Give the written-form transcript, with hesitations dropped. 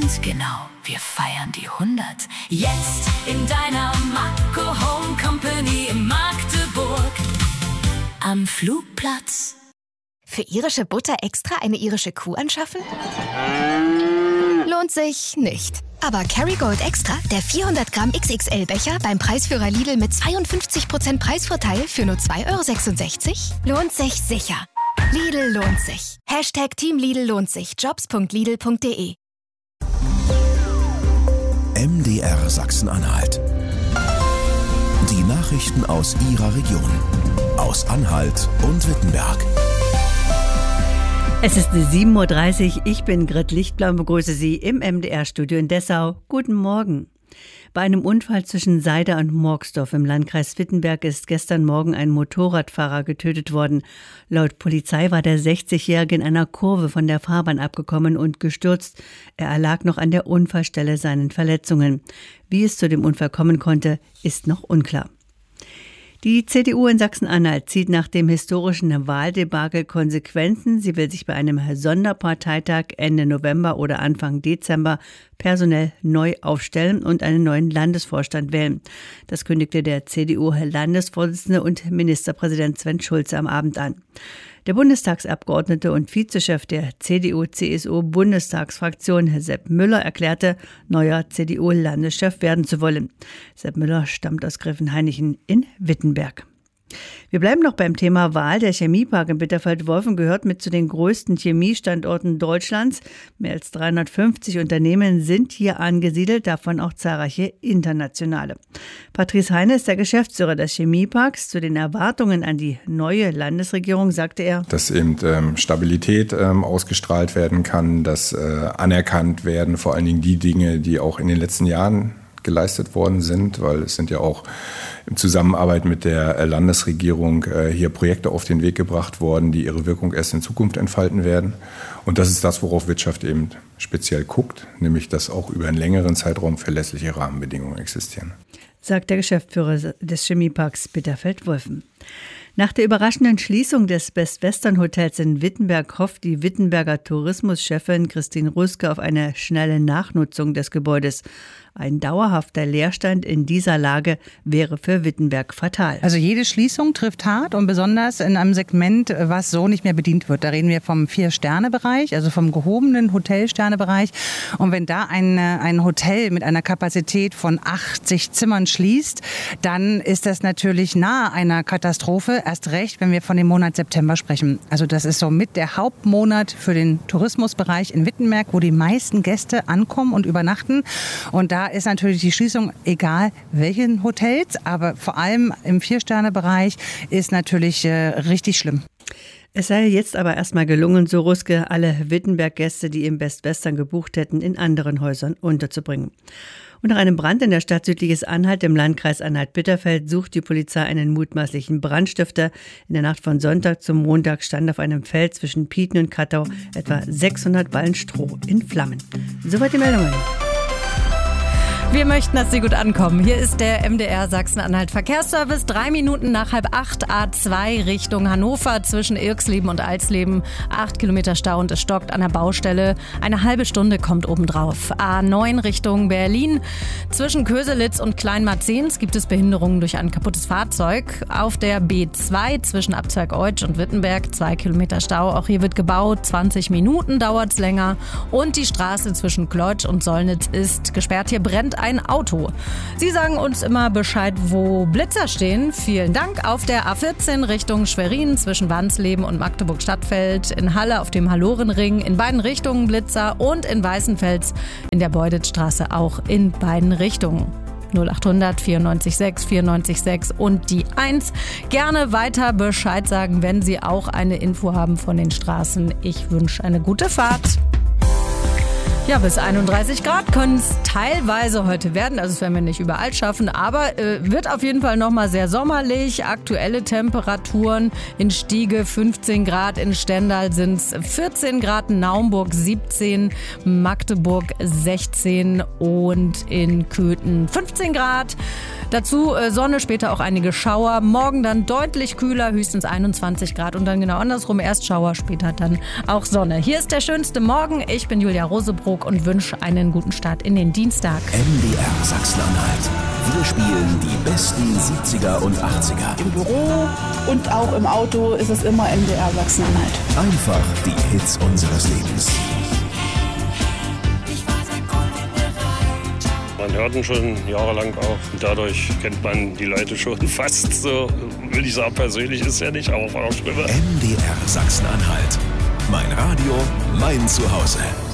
Und genau, wir feiern die 100. Jetzt in deiner Makro Home Company in Magdeburg am Flugplatz. Für irische Butter extra eine irische Kuh anschaffen? Lohnt sich nicht. Aber Kerrygold Extra, der 400 Gramm XXL-Becher beim Preisführer Lidl mit 52% Preisvorteil für nur 2,66 €, lohnt sich sicher. Lidl lohnt sich. Hashtag Team Lidl lohnt sich. Jobs.lidl.de. MDR Sachsen-Anhalt. Die Nachrichten aus Ihrer Region. Aus Anhalt und Wittenberg. Es ist 7:30 Uhr. Ich bin Grit Lichtblau und begrüße Sie im MDR-Studio in Dessau. Guten Morgen. Bei einem Unfall zwischen Seida und Morgsdorf im Landkreis Wittenberg ist gestern Morgen ein Motorradfahrer getötet worden. Laut Polizei war der 60-Jährige in einer Kurve von der Fahrbahn abgekommen und gestürzt. Er erlag noch an der Unfallstelle seinen Verletzungen. Wie es zu dem Unfall kommen konnte, ist noch unklar. Die CDU in Sachsen-Anhalt zieht nach dem historischen Wahldebakel Konsequenzen. Sie will sich bei einem Sonderparteitag Ende November oder Anfang Dezember personell neu aufstellen und einen neuen Landesvorstand wählen. Das kündigte der CDU-Landesvorsitzende und Ministerpräsident Sven Schulze am Abend an. Der Bundestagsabgeordnete und Vizechef der CDU-CSU-Bundestagsfraktion Sepp Müller erklärte, neuer CDU-Landeschef werden zu wollen. Sepp Müller stammt aus Gräfenhainichen in Wittenberg. Wir bleiben noch beim Thema Wahl. Der Chemiepark in Bitterfeld-Wolfen gehört mit zu den größten Chemiestandorten Deutschlands. Mehr als 350 Unternehmen sind hier angesiedelt, davon auch zahlreiche internationale. Patrice Heine ist der Geschäftsführer des Chemieparks. Zu den Erwartungen an die neue Landesregierung sagte er, dass eben Stabilität ausgestrahlt werden kann, dass anerkannt werden, vor allen Dingen die Dinge, die auch in den letzten Jahren geleistet worden sind, weil es sind ja auch in Zusammenarbeit mit der Landesregierung hier Projekte auf den Weg gebracht worden, die ihre Wirkung erst in Zukunft entfalten werden. Und das ist das, worauf Wirtschaft eben speziell guckt, nämlich dass auch über einen längeren Zeitraum verlässliche Rahmenbedingungen existieren. Sagt der Geschäftsführer des Chemieparks Bitterfeld-Wolfen. Nach der überraschenden Schließung des Best Western Hotels in Wittenberg hofft die Wittenberger Tourismuschefin Christine Ruske auf eine schnelle Nachnutzung des Gebäudes. Ein dauerhafter Leerstand in dieser Lage wäre für Wittenberg fatal. Also jede Schließung trifft hart und besonders in einem Segment, was so nicht mehr bedient wird. Da reden wir vom 4-Sterne-Bereich, also vom gehobenen Hotel-Sterne-Bereich. Und wenn da ein Hotel mit einer Kapazität von 80 Zimmern schließt, dann ist das natürlich nahe einer Katastrophe. Erst recht, wenn wir von dem Monat September sprechen. Also das ist somit der Hauptmonat für den Tourismusbereich in Wittenberg, wo die meisten Gäste ankommen und übernachten. Und da ist natürlich die Schließung, egal welchen Hotels, aber vor allem im 4-Sterne-Bereich ist natürlich richtig schlimm. Es sei jetzt aber erstmal gelungen, so Ruske, alle Wittenberg-Gäste, die im Best Western gebucht hätten, in anderen Häusern unterzubringen. Und nach einem Brand in der Stadt Südliches Anhalt im Landkreis Anhalt-Bitterfeld sucht die Polizei einen mutmaßlichen Brandstifter. In der Nacht von Sonntag zum Montag stand auf einem Feld zwischen Pieten und Kattau etwa 600 Ballen Stroh in Flammen. Soweit die Meldungen. Wir möchten, dass Sie gut ankommen. Hier ist der MDR Sachsen-Anhalt Verkehrsservice. 3 Minuten nach 7:30 A2 Richtung Hannover zwischen Irxleben und Alsleben. 8 Kilometer Stau und es stockt an der Baustelle. Eine halbe Stunde kommt obendrauf. A9 Richtung Berlin. Zwischen Köselitz und Kleinmarzens gibt es Behinderungen durch ein kaputtes Fahrzeug. Auf der B2 zwischen Abzweig-Eutsch und Wittenberg 2 Kilometer Stau. Auch hier wird gebaut. 20 Minuten dauert es länger. Und die Straße zwischen Kleutsch und Sollnitz ist gesperrt. Hier brennt ein Auto. Sie sagen uns immer Bescheid, wo Blitzer stehen. Vielen Dank. Auf der A14 Richtung Schwerin zwischen Wansleben und Magdeburg-Stadtfeld, in Halle auf dem Hallorenring, in beiden Richtungen Blitzer und in Weißenfels in der Beuditstraße auch in beiden Richtungen. 0800 94 6 94 6 und die 1. Gerne weiter Bescheid sagen, wenn Sie auch eine Info haben von den Straßen. Ich wünsche eine gute Fahrt. Ja, bis 31 Grad können es teilweise heute werden. Also das werden wir nicht überall schaffen, aber wird auf jeden Fall nochmal sehr sommerlich. Aktuelle Temperaturen in Stiege 15 Grad, in Stendal sind es 14 Grad, in Naumburg 17, Magdeburg 16 und in Köthen 15 Grad. Dazu Sonne, später auch einige Schauer. Morgen dann deutlich kühler, höchstens 21 Grad. Und dann genau andersrum, erst Schauer, später dann auch Sonne. Hier ist der schönste Morgen. Ich bin Julia Rosebrook und wünsche einen guten Start in den Dienstag. MDR Sachsen-Anhalt. Wir spielen die besten 70er und 80er. Im Büro und auch im Auto ist es immer MDR Sachsen-Anhalt. Einfach die Hits unseres Lebens. Man hört ihn schon jahrelang auch. Und dadurch kennt man die Leute schon fast so. Will ich sagen, persönlich ist ja nicht, aber auf einer Stimme. MDR Sachsen-Anhalt. Mein Radio, mein Zuhause.